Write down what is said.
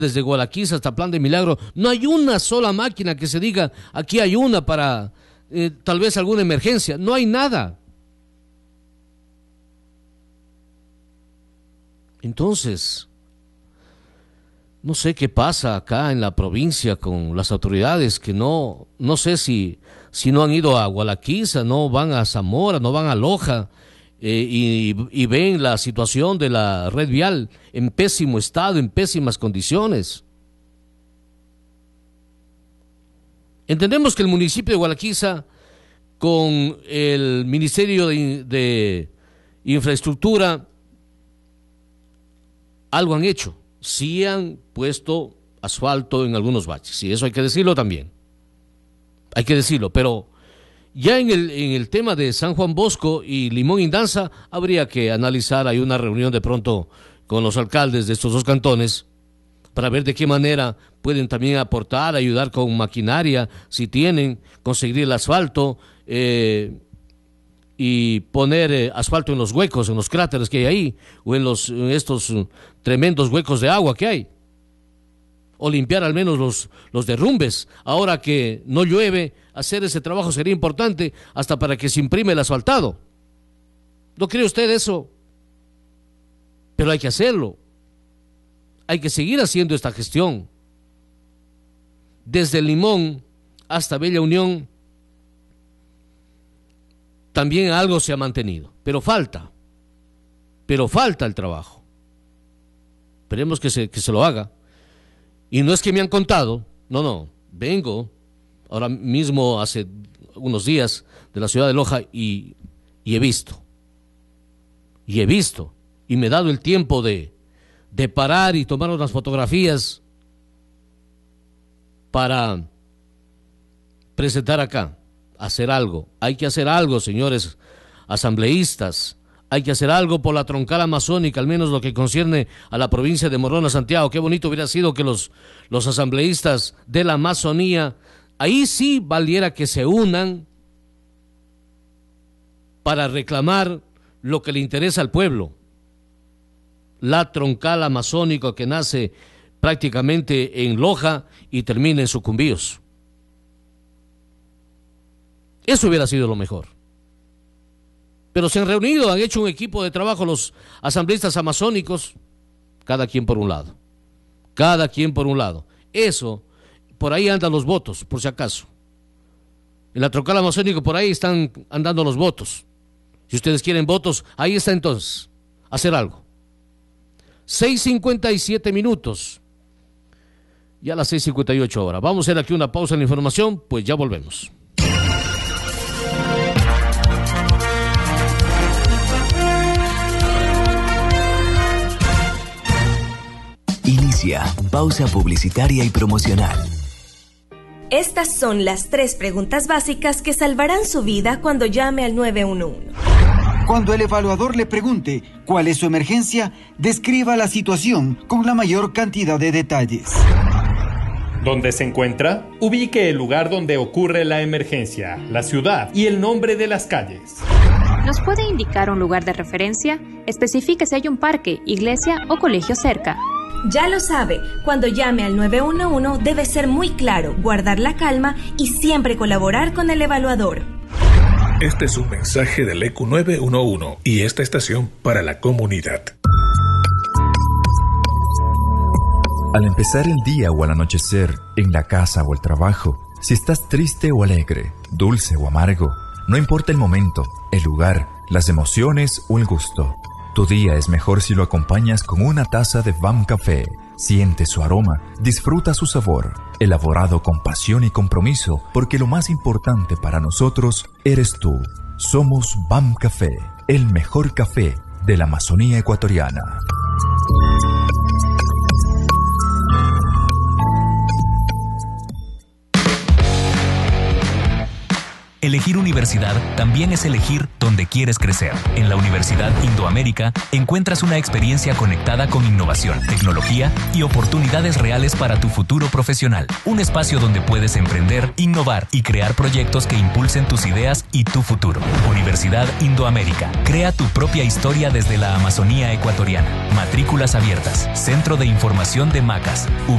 desde Gualaquiza hasta Plan de Milagro, no hay una sola máquina que se diga, aquí hay una para tal vez alguna emergencia, no hay nada. Entonces, no sé qué pasa acá en la provincia con las autoridades que no sé si no han ido a Gualaquiza, no van a Zamora, no van a Loja, y ven la situación de la red vial en pésimo estado, en pésimas condiciones. Entendemos que el municipio de Gualaquiza, con el Ministerio de Infraestructura, algo han hecho. Sí han puesto asfalto en algunos baches, y eso hay que decirlo también. Hay que decirlo, pero ya en el tema de San Juan Bosco y Limón Indanza, habría que analizar, hay una reunión de pronto con los alcaldes de estos dos cantones, para ver de qué manera pueden también aportar, ayudar con maquinaria, si tienen, conseguir el asfalto, y poner asfalto en los huecos, en los cráteres que hay ahí, o en estos tremendos huecos de agua que hay, o limpiar al menos los derrumbes. Ahora que no llueve, hacer ese trabajo sería importante, hasta para que se imprime el asfaltado. ¿No cree usted eso? Pero hay que hacerlo. Hay que seguir haciendo esta gestión. Desde Limón hasta Bella Unión, también algo se ha mantenido, pero falta el trabajo. Esperemos que se lo haga. Y no es que me han contado, no, vengo ahora mismo hace unos días de la ciudad de Loja y he visto, y me he dado el tiempo de parar y tomar unas fotografías para presentar acá. Hacer algo, hay que hacer algo, señores asambleístas, hay que hacer algo por la troncal amazónica, al menos lo que concierne a la provincia de Morona, Santiago. Qué bonito hubiera sido que los asambleístas de la Amazonía, ahí sí valiera que se unan para reclamar lo que le interesa al pueblo. La troncal amazónica que nace prácticamente en Loja y termina en Sucumbíos. Eso hubiera sido lo mejor. Pero se han reunido, han hecho un equipo de trabajo los asambleístas amazónicos, cada quien por un lado. Eso, por ahí andan los votos, por si acaso. En la troncal amazónica por ahí están andando los votos. Si ustedes quieren votos, ahí está entonces, hacer algo. 6:57 minutos. Ya a las 6:58 horas. Vamos a hacer aquí una pausa en la información, pues ya volvemos. Inicia pausa publicitaria y promocional. Estas son las 3 preguntas básicas que salvarán su vida cuando llame al 911. Cuando el evaluador le pregunte cuál es su emergencia, describa la situación con la mayor cantidad de detalles. ¿Dónde se encuentra? Ubique el lugar donde ocurre la emergencia, la ciudad y el nombre de las calles. ¿Nos puede indicar un lugar de referencia? Especifique si hay un parque, iglesia o colegio cerca. Ya lo sabe, cuando llame al 911 debe ser muy claro, guardar la calma y siempre colaborar con el evaluador. Este es un mensaje del ECU 911 y esta estación para la comunidad. Al empezar el día o al anochecer, en la casa o el trabajo, si estás triste o alegre, dulce o amargo, no importa el momento, el lugar, las emociones o el gusto. Tu día es mejor si lo acompañas con una taza de BAM Café. Siente su aroma, disfruta su sabor, elaborado con pasión y compromiso, porque lo más importante para nosotros eres tú. Somos BAM Café, el mejor café de la Amazonía ecuatoriana. Elegir universidad también es elegir dónde quieres crecer. En la Universidad Indoamérica encuentras una experiencia conectada con innovación, tecnología y oportunidades reales para tu futuro profesional. Un espacio donde puedes emprender, innovar y crear proyectos que impulsen tus ideas y tu futuro. Universidad Indoamérica. Crea tu propia historia desde la Amazonía ecuatoriana. Matrículas abiertas. Centro de Información de Macas.